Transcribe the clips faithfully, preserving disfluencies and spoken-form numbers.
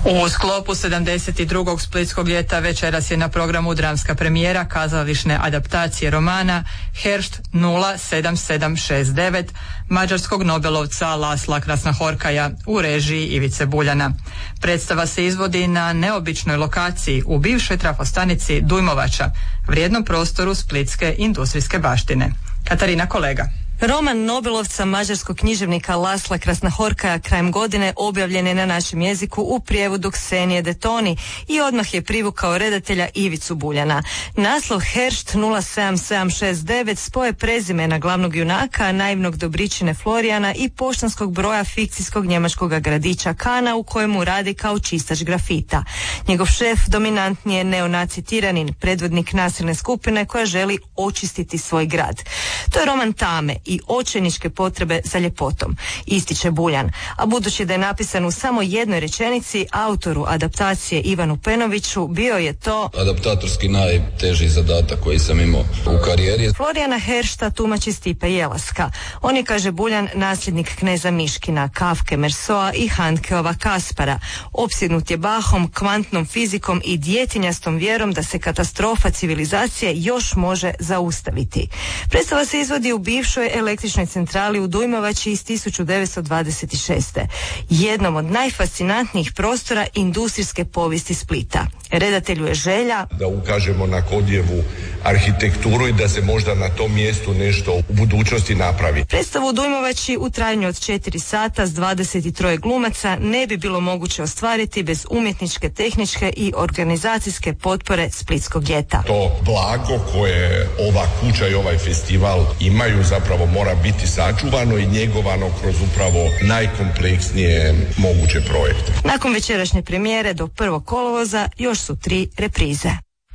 U sklopu sedamdeset drugog Splitskog ljeta večeras je na programu dramska premijera kazališne adaptacije romana Hersht nula sedam sedam šest devet mađarskog nobelovca Lasla Krasnahorkaja u režiji Ivice Buljana. Predstava se izvodi na neobičnoj lokaciji u bivšoj trafostanici Dujmovača, vrijednom prostoru splitske industrijske baštine. Katarina Kolega. Roman nobelovca mađarskog književnika Lasla Krasnahorkaja krajem godine objavljen je na našem jeziku u prijevodu Ksenije Detoni i odmah je privukao redatelja Ivicu Buljana. Naslov Hersht nula sedam sedam šest devet spoje prezimena glavnog junaka, naivnog dobričine Florijana i poštanskog broja fikcijskog njemačkog gradića Kana u kojemu radi kao čistač grafita. Njegov šef dominantni je neonaci tiranin, predvodnik nasilne skupine koja želi očistiti svoj grad. To je roman tame i očajničke potrebe za ljepotom, ističe Buljan, a budući da je napisan u samo jednoj rečenici, autoru adaptacije Ivanu Penoviću bio je to adaptatorski najteži zadatak koji sam imao u karijeri. Florijana Heršta tumači Stipe Jelaska. On je, kaže Buljan, nasljednik kneza Miškina, Kafke, Mersoa i Handkeova Kaspara. Opsjednut je Bachom, kvantnom fizikom i djetinjastom vjerom da se katastrofa civilizacije još može zaustaviti. Predstava se izvodi u bivšoj električnoj centrali u Dujmovači iz tisuću devetsto dvadeset šeste. Jednom od najfascinantnijih prostora industrijske povijesti Splita. Redatelju je želja da ukažemo na Kodjevu arhitekturu i da se možda na tom mjestu nešto u budućnosti napravi. Predstavu u Dujmovači u trajanju od četiri sata s dvadeset tri glumaca ne bi bilo moguće ostvariti bez umjetničke, tehničke i organizacijske potpore Splitskog ljeta. To blago koje ova kuća i ovaj festival imaju zapravo mora biti sačuvano i njegovano kroz upravo najkompleksnije moguće projekte. Nakon večerašnje premijere do prvog kolovoza još su tri reprize.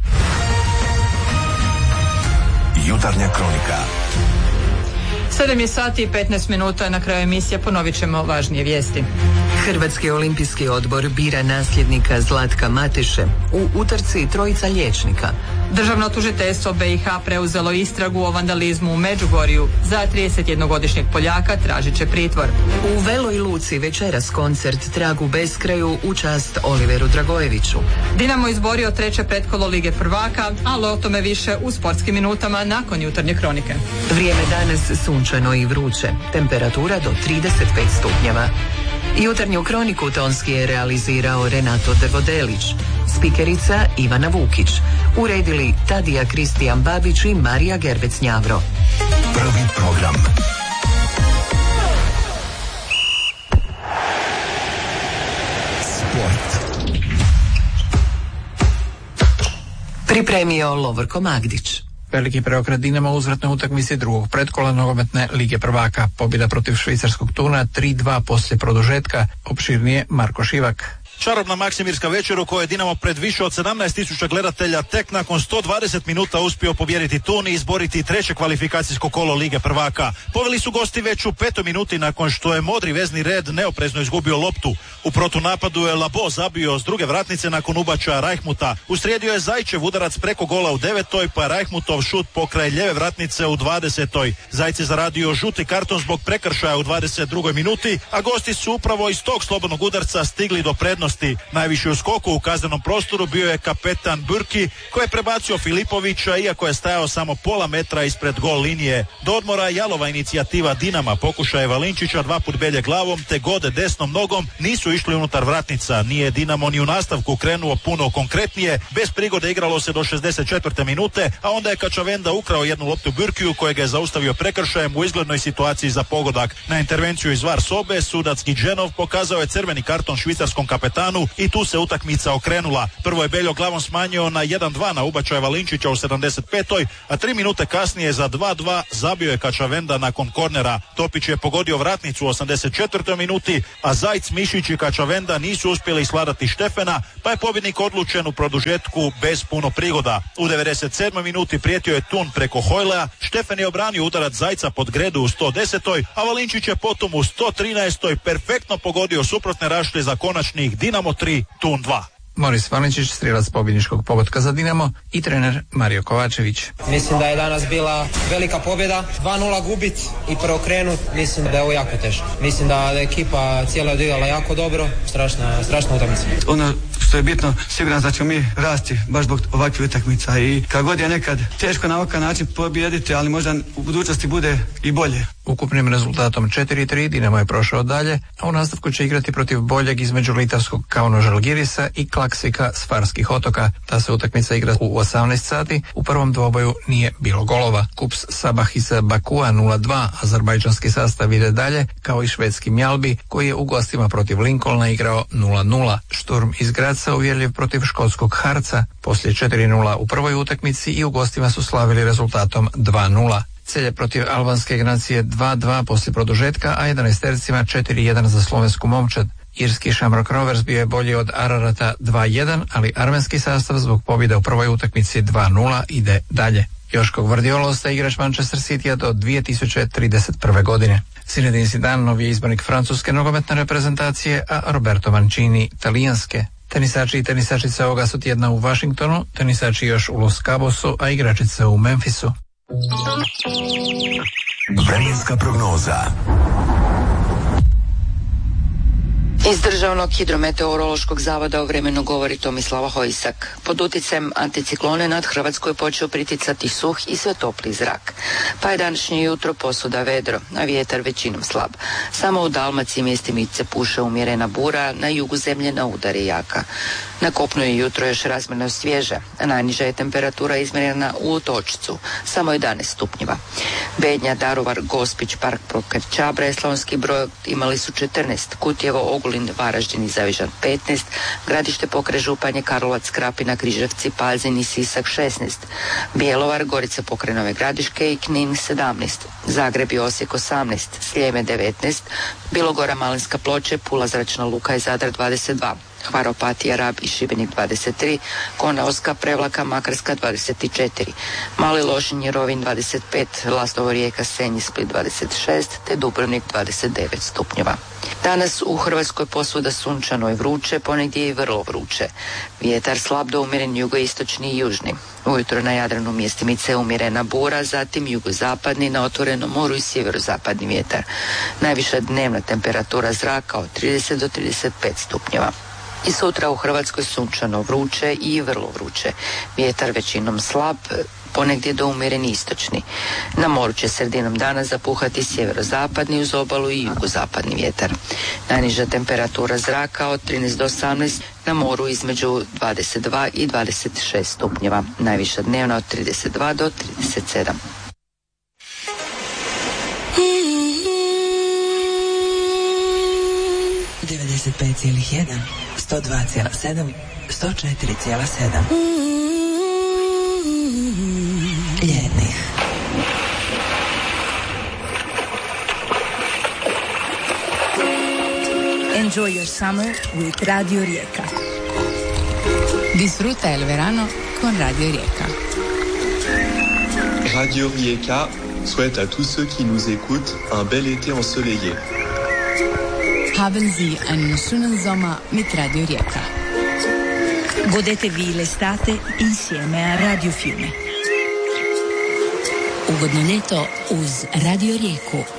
Jutarnja kronika. sedam je sati i petnaest minuta, na kraju emisije ponovit ćemo važnije vijesti. Hrvatski olimpijski odbor bira nasljednika Zlatka Mateše u utrci trojica liječnika. Državno tužiteljstvo B i H preuzelo istragu o vandalizmu u Međugorju. Za tridesetjednogodišnjeg Poljaka tražit će pritvor. U Veloj Luci večeras koncert Trag u beskraju u čast Oliveru Dragojeviću. Dinamo izborio treće pretkolo Lige prvaka, ali o tome više u sportskim minutama nakon jutarnje kronike. Vrijeme danas sunčano i vruće, temperatura do trideset pet stupnjeva. Jutarnju kroniku tonski je realizirao Renato Drvodelić, spikerica Ivana Vukić, uredili Tadija Kristijan Babić i Marija Gerbec-Njavro. Prvi program. Sport. Pripremio Lovorko Magdić. Veliki preokret Dinama u uzvratnoj utakmici drugog pretkola nogometne Lige prvaka. Pobjeda protiv švicarskog Tuna tri dva poslije produžetka. Opširnije Marko Šivak. Čarobna maksimirska večer u kojoj je Dinamo pred više od sedamnaest tisuća gledatelja tek nakon sto dvadeset minuta uspio pobijediti Tun i izboriti treće kvalifikacijsko kolo Lige prvaka. Poveli su gosti već u petoj minuti nakon što je modri vezni red neoprezno izgubio loptu. U protunapadu je Labo zabio s druge vratnice nakon ubačaja Rajhmuta. Uslijedio je Zajčev udarac preko gola u devetoj, pa je Rajhmutov šut pokraj lijeve vratnice u dvadesetoj. Zajec je zaradio žuti karton zbog prekršaja u dvadeset drugoj minuti, a gosti su upravo iz tog slobodnog udarca stigli do prednosti. Najviši u skoku u kaznenom prostoru bio je kapetan Burki koji je prebacio Filipovića iako je stajao samo pola metra ispred gol linije. Do odmora jalova inicijativa Dinama, pokušaje Valinčića dva put belje glavom te Gode desnom nogom nisu išli unutar vratnica. Nije Dinamo ni u nastavku krenuo puno konkretnije, bez prigode igralo se do šezdeset četvrte minute, a onda je Kačavenda ukrao jednu loptu Burkiju kojega je zaustavio prekršajem u izglednoj situaciji za pogodak. Na intervenciju iz var sobe sudac Gidženov pokazao je crveni karton švicarskom kapetanu i tu se utakmica okrenula. Prvo je Beljo glavom smanjio na jedan dva na ubačaj Valinčića u sedamdeset petoj, a tri minute kasnije za dva dva zabio je Kačavenda nakon kornera. Topić je pogodio vratnicu u osamdeset četvrtoj minuti, a Zajc, Mišić i Kačavenda nisu uspjeli sladati Štefena, pa je pobjednik odlučen u produžetku bez puno prigoda. U devedeset sedmoj minuti prijetio je Tun preko Hojlea, Štefen je obranio udarac Zajca pod gredu u sto desetoj, a Valinčić je potom u sto trinaestoj perfektno pogodio suprotne rašlje za konačnih Dinamo tri, Tun dva. Moris Vaničić, strijelac pobjedničkog pogotka za Dinamo, i trener Mario Kovačević. Mislim da je danas bila velika pobjeda, dva nula gubit i preokrenut, mislim da je ovo jako teško. Mislim da je ekipa cijela odigrala jako dobro, strašna, strašna utakmica. Ono što je bitno, siguran da ćemo mi rasti baš zbog ovakvih utakmica i kad god je nekad teško na ovakav način pobijediti, ali možda u budućnosti bude i bolje. Ukupnim rezultatom četiri tri Dinamo je prošao dalje, a u nastavku će igrati protiv boljeg između litavskog Kauno Žalgirisa i Klaksvika s Farskih otoka. Ta se utakmica igra u osamnaest sati. U prvom dvoboju nije bilo golova. Kups Sabah iz Bakua nula dva, azerbajdžanski sastav ide dalje, kao i švedski Mjalbi, koji je u gostima protiv Lincolna igrao nula nula. Šturm iz Gradca uvjerljiv protiv škotskog Harca. Poslije četiri nula u prvoj utakmici i u gostima su slavili rezultatom dva nula. Celje protiv albanske Ignacije dva dva poslije produžetka, a jedanaestercima četiri jedan za slovensku momčad. Irski Shamrock Rovers bio je bolji od Ararata dva jedan, ali armenski sastav zbog pobjede u prvoj utakmici dva nula ide dalje. Joško Gvardiolo ostaje igrač Manchester Citya do dvije tisuće trideset prve. godine. Zinedine Zidane novi je izbornik francuske nogometne reprezentacije, a Roberto Mancini talijanske. Tenisači i tenisačice ovoga su tjedna u Washingtonu, tenisači još u Los Cabosu, a igračice u Memphisu. Vremenska prognoza. Iz Državnog hidrometeorološkog zavoda o vremenu govori Tomislava Hojsak. Pod utjecajem anticiklone nad Hrvatskoj počeo priticati suh i sve topli zrak. Pa je današnje jutro posuda vedro, a vjetar većinom slab. Samo u Dalmaciji mjestimice puše umjerena bura, na jugu zemlje na udari jaka. Na kopnu je jutro još razmjerno svježe, a najniža je temperatura izmjerena u Otočcu, samo jedanaest stupnjeva. Bednja, Daruvar, Gospić, Park Čabre, Slavonski Brod imali su četrnaest, Kutjevo, Ogulin, Varaždin i Zavižan petnaest, Gradište, Pokraj Županje, Karlovac, Krapina, Križevci, Pazin i Sisak šesnaest, Bjelovar, Gorica pokraj Nove Gradiške i Knin sedamnaest, Zagreb i Osijek osamnaest, Sljeme devetnaest, Bilogora, Malinska Ploče, Pula, Zračna luka i Zadar dvadeset dva. Hvar, Opatija, Rab i Šibenik dvadeset tri, Konaoska, Prevlaka, Makarska dvadeset četiri, Mali Lošinj, Rovinj dvadeset pet, Lastovo, Rijeka, Senj i Split dvadeset šest, te Dubrovnik dvadeset devet stupnjeva. Danas u Hrvatskoj posvuda sunčano i vruće, ponegdje i vrlo vruće. Vjetar slab do umjeren jugoistočni i južni. Ujutro na Jadranu mjestimice umjerena bura, zatim jugozapadni, na otvorenom moru i sjeverozapadni vjetar. Najviša dnevna temperatura zraka od trideset do trideset pet stupnjeva. I sutra u Hrvatskoj sunčano vruće i vrlo vruće. Vjetar većinom slab, ponegdje do umjereni istočni. Na moru će sredinom dana zapuhati sjeverozapadni uz obalu i jugozapadni vjetar. Najniža temperatura zraka od trinaest do osamnaest, na moru između dvadeset dva i dvadeset šest stupnjeva. Najviša dnevna od trideset dva do trideset sedam. devedeset pet zarez jedan, sto dva zarez sedam, sto četiri zarez sedam. Ljetnih. Enjoy your summer with Radio Rijeka. Disfruta el verano con Radio Rijeka. Radio Rijeka souhaite à tous ceux qui nous écoutent un bel été ensoleillé. Haben Sie einen schönen Sommer mit Radio Rijeka. Godetevi l'estate insieme a Radio Fiume. Ugodno ljeto uz Radio Rijeku.